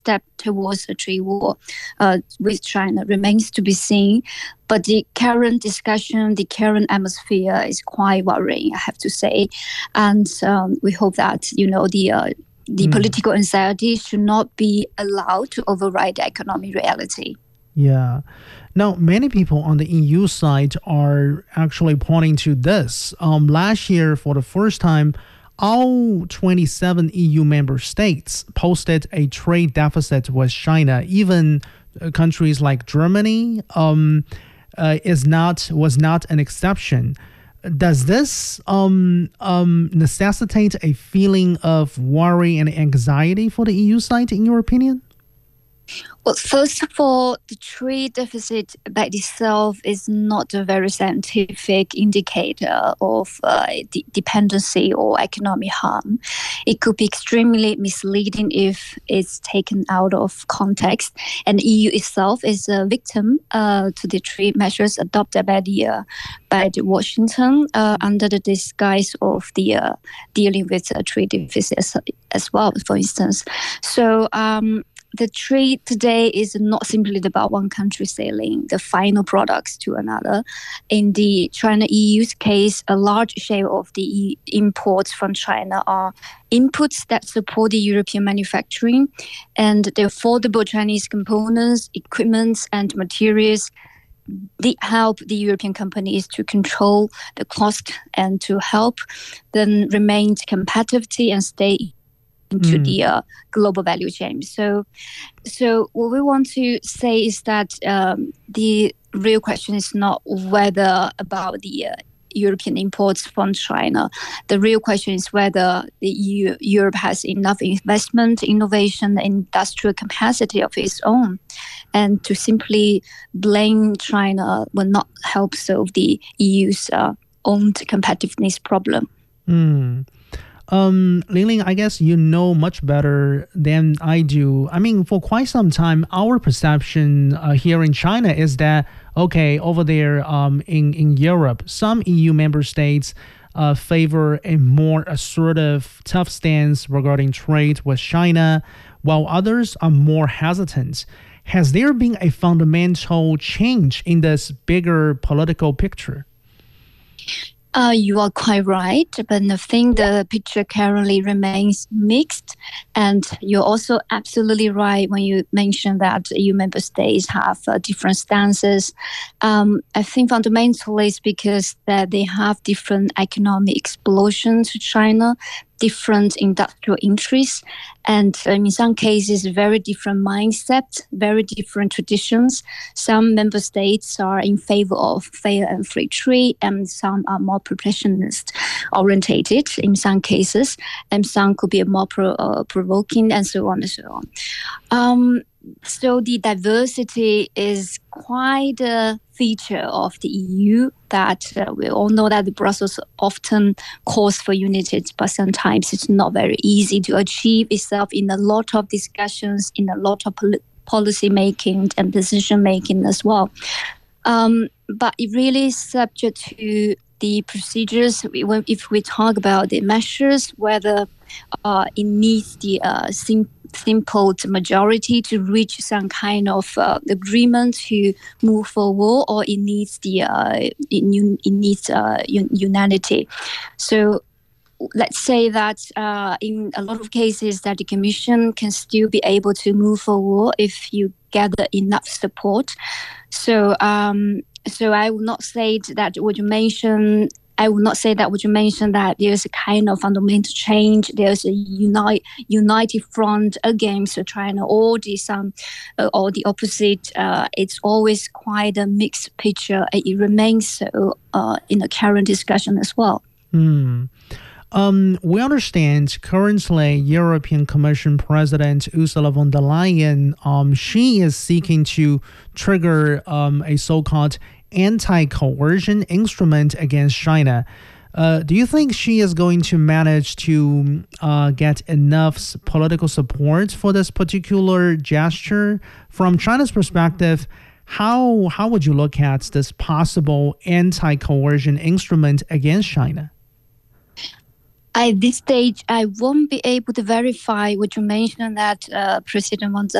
step towards a trade war with China remains to be seen. But the current discussion, the current atmosphere is quite worrying, I have to say. And we hope that, the political anxiety should not be allowed to override the economic reality. Yeah. Now, many people on the EU side are actually pointing to this. Last year, for the first time, all 27 EU member states posted a trade deficit with China. Even countries like Germany was not an exception. Does this necessitate a feeling of worry and anxiety for the EU side, in your opinion? Well, first of all, the trade deficit by itself is not a very scientific indicator of dependency or economic harm. It could be extremely misleading if it's taken out of context. And the EU itself is a victim to the trade measures adopted by Washington under the disguise of the dealing with trade deficits as well, for instance. So the trade today is not simply about one country selling the final products to another. In the China-EU's case, a large share of the imports from China are inputs that support the European manufacturing, and the affordable Chinese components, equipment, and materials they help the European companies to control the cost and to help them remain competitive and stay into the global value chain. So what we want to say is that the real question is not whether about the European imports from China. The real question is whether Europe has enough investment, innovation, and industrial capacity of its own. And to simply blame China will not help solve the EU's own competitiveness problem. Ling, I guess you know much better than I do. I mean, for quite some time, our perception here in China is that, okay, over there in Europe, some EU member states favor a more assertive, tough stance regarding trade with China, while others are more hesitant. Has there been a fundamental change in this bigger political picture? You are quite right, but I think the picture currently remains mixed. And you're also absolutely right when you mention that EU member states have different stances. I think fundamentally it's because that they have different economic explosion to China, different industrial interests, and in some cases, very different mindsets, very different traditions. Some member states are in favor of fair and free trade, and some are more protectionist orientated in some cases, and some could be more provoking, and so on and so on. So the diversity is quite a feature of the EU that we all know that Brussels often calls for unity, but sometimes it's not very easy to achieve itself in a lot of discussions, in a lot of policy making and decision making as well. But it really is subject to the procedures. If we talk about the measures, whether it needs the simple majority to reach some kind of agreement to move forward, or it needs unanimity. So let's say that in a lot of cases that the Commission can still be able to move forward if you gather enough support. So I would not say that what you mentioned. I would not say that what you mentioned that there's a kind of fundamental change. There's a united front against China, or the opposite. It's always quite a mixed picture. It remains so in the current discussion as well. We understand currently European Commission President Ursula von der Leyen, she is seeking to trigger a so-called anti-coercion instrument against China. Do you think she is going to manage to get enough political support for this particular gesture? From China's perspective, how would you look at this possible anti-coercion instrument against China? At this stage, I won't be able to verify what you mentioned that President Wang